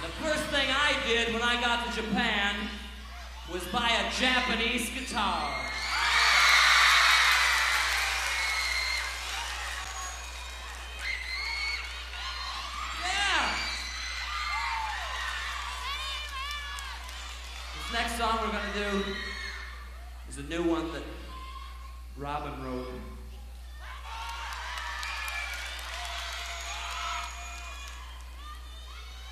The first thing I did when I got to Japan was buy a Japanese guitar. Yeah! This next song we're gonna do is a new one that Robin wrote.